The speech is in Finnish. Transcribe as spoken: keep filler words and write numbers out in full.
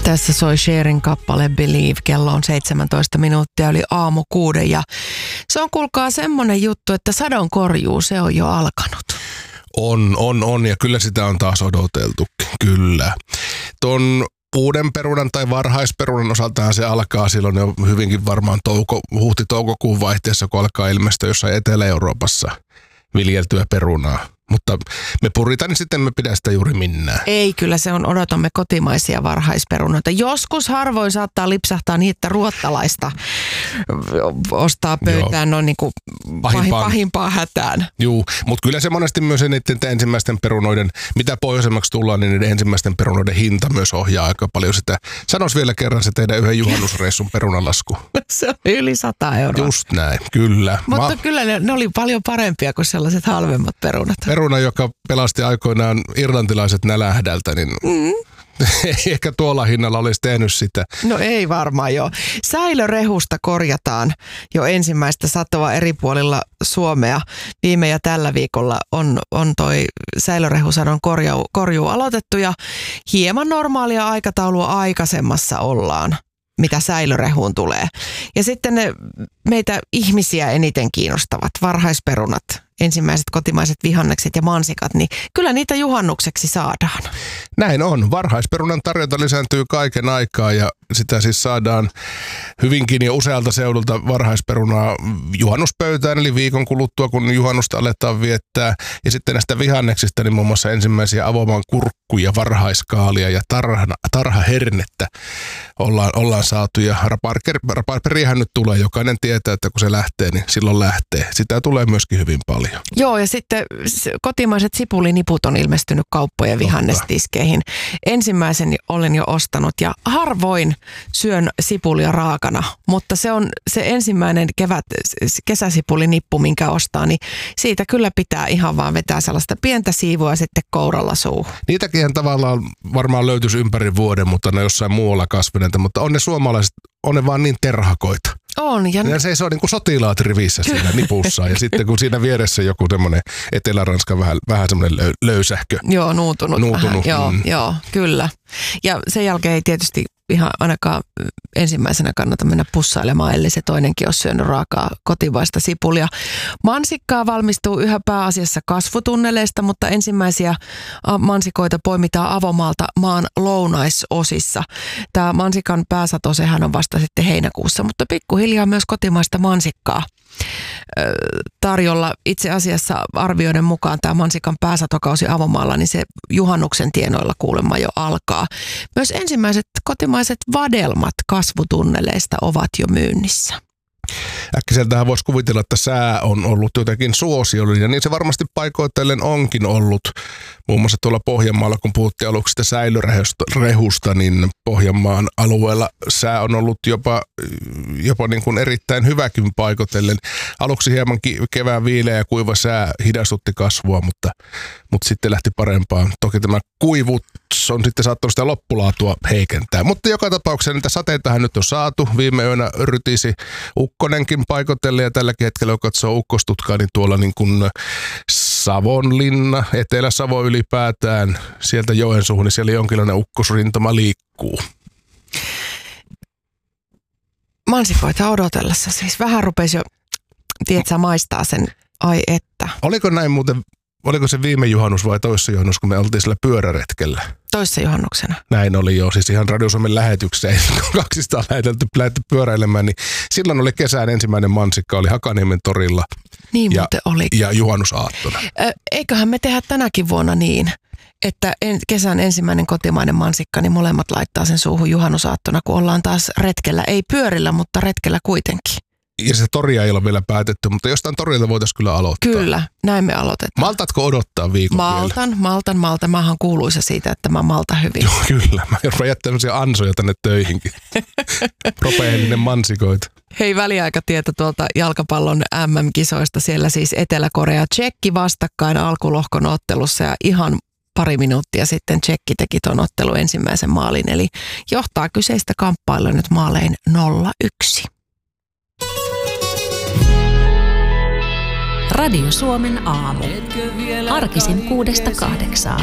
Tässä soi Sherin kappale Believe. Kello on seitsemäntoista minuuttia yli aamu kuuden ja se on kuulkaa semmoinen juttu, että sadon korjuu, se on jo alkanut. On, on, on ja kyllä sitä on taas odoteltukin, kyllä. Ton uuden perunan tai varhaisperunan osaltaan se alkaa silloin jo hyvinkin varmaan touko, huhti-toukokuun vaihteessa, kun alkaa ilmestyä jossain Etelä-Euroopassa viljeltyä perunaa. Mutta me puritaan, niin sitten me pidä sitä juuri minnään. Ei, kyllä se on, odotamme kotimaisia varhaisperunoita. Joskus harvoin saattaa lipsahtaa niin, että ruottalaista ostaa pöytään noin niin kuin pahimpaan, pahimpaan hätään. Juu, mutta kyllä se monesti myös niiden ensimmäisten perunoiden, mitä pohjoisemmaksi tullaan, niin niiden ensimmäisten perunoiden hinta myös ohjaa aika paljon sitä. Sanois vielä kerran se teidän yhden juhannusreissun perunalasku. Se on yli sata euroa. Just näin, kyllä. Mutta Ma- kyllä ne, ne oli paljon parempia kuin sellaiset halvemmat perunat. Peruna, joka pelasti aikoinaan irlantilaiset nälähdältä, niin mm. ei ehkä tuolla hinnalla olisi tehnyt sitä. No ei varmaan joo. Säilörehusta korjataan jo ensimmäistä satoa eri puolilla Suomea. Viime ja tällä viikolla on, on toi säilörehusadon korjuu, korjuu aloitettu ja hieman normaalia aikataulua aikaisemmassa ollaan, mitä säilörehuun tulee. Ja sitten ne meitä ihmisiä eniten kiinnostavat varhaisperunat, ensimmäiset kotimaiset vihannekset ja mansikat, niin kyllä niitä juhannukseksi saadaan. Näin on. Varhaisperunan tarjonta lisääntyy kaiken aikaa ja sitä siis saadaan hyvinkin jo usealta seudulta varhaisperunaa juhannuspöytään, eli viikon kuluttua, kun juhannusta aletaan viettää. Ja sitten näistä vihanneksista, niin muun muassa ensimmäisiä avomaan kurkkuja, varhaiskaalia ja tarha, tarhahernettä ollaan, ollaan saatu. Ja raparperiähän nyt tulee. Jokainen tietää, että kun se lähtee, niin silloin lähtee. Sitä tulee myöskin hyvin paljon. Joo, ja sitten kotimaiset sipuliniput on ilmestynyt kauppojen vihannestiskeihin. Ensimmäisen olen jo ostanut ja harvoin syön sipulia raakana, mutta se on se ensimmäinen kevät, kesäsipulinippu, minkä ostaa, niin siitä kyllä pitää ihan vaan vetää sellaista pientä siivua sitten kouralla suuhun. Niitäkin tavallaan varmaan löytyisi ympäri vuoden, mutta ne jossain muualla kasvineita, mutta on ne suomalaiset, on ne vaan niin terhakoita. On. Ja ne seisoo niin kuin sotilaat rivissä siinä nipussa ja sitten kun siinä vieressä joku semmoinen Etelä-Ranskan vähän, vähän semmoinen löy, löysähkö. Joo, nuutunut, nuutunut. Vähän. Mm. Joo, joo, kyllä. Ja sen jälkeen ei tietysti ihan ainakaan ensimmäisenä kannata mennä pussailemaan, ellei se toinenkin ole syönyt raakaa kotivaista sipulia. Mansikkaa valmistuu yhä pääasiassa kasvutunneleista, mutta ensimmäisiä mansikoita poimitaan avomaalta maan lounaisosissa. Tämä mansikan pääsato, sehän on vasta sitten heinäkuussa, mutta pikkuhiljaa myös kotimaista mansikkaa tarjolla. Itse asiassa arvioiden mukaan tämä mansikan pääsatokausi avomaalla, niin se juhannuksen tienoilla kuulemma jo alkaa. Myös ensimmäiset kotimaiset vadelmat kasvutunneleista ovat jo myynnissä. Äkkiseltähän voisi kuvitella, että sää on ollut jotenkin suosiollinen, ja niin se varmasti paikoitellen onkin ollut. Muun muassa tuolla Pohjanmaalla, kun puhuttiin aluksi sitä säilörehusta, niin Pohjanmaan alueella sää on ollut jopa, jopa niin kuin erittäin hyväkin paikoitellen. Aluksi hieman kevään viileä ja kuiva sää hidastutti kasvua, mutta, mutta sitten lähti parempaan. Toki tämä kuivuus on sitten saattanut sitä loppulaatua heikentää. Mutta joka tapauksessa niitä sateitahan nyt on saatu. Viime yönä rytisi ukkonenkin paikotelle ja tälläkin hetkellä, kun katsoo ukkostutkaa, niin tuolla niin kuin Savonlinna, Etelä-Savo ylipäätään, sieltä Joensuuhun, niin siellä jonkinlainen ukkosrintama liikkuu. Mansikoita odotellessa siis vähän rupesi jo, tiedätkö, maistaa sen, ai että. Oliko näin muuten, oliko se viime juhannus vai toissa juhannus, kun me oltiin sillä pyöräretkellä? Toissa juhannuksena. Näin oli jo, siis ihan Radio Suomen lähetyksessä, kun kaksistaan lähetelty, lähdetty pyöräilemään, niin silloin oli kesän ensimmäinen mansikka, oli Hakaniemen torilla. Niin ja, muuten oli. Ja juhannusaattona. Ö, eiköhän me tehdä tänäkin vuonna niin, että en, kesän ensimmäinen kotimainen mansikka, niin molemmat laittaa sen suuhun juhannusaattona, kun ollaan taas retkellä. Ei pyörillä, mutta retkellä kuitenkin. Ja se toria ei ole vielä päätetty, mutta jostain torilta voitaisiin kyllä aloittaa. Kyllä, näin me aloitetaan. Maltatko odottaa viikon Maltan, vielä? maltan, maltan. Mä oon kuuluisa siitä, että mä maltan hyvin. Joo, kyllä. Mä joudun jättää sellaisia ansoja tänne töihinkin. Propeellinen mansikoita. Hei, väliaikatieto tuolta jalkapallon äm äm-kisoista. Siellä siis Etelä-Korea ja Tšekki vastakkain alkulohkon ottelussa ja ihan pari minuuttia sitten Tšekki teki ton ottelun ensimmäisen maalin. Eli johtaa kyseistä kamppailua nyt maalein nolla yksi. Radio Suomen aamu. Arkisin kuudesta kahdeksaan.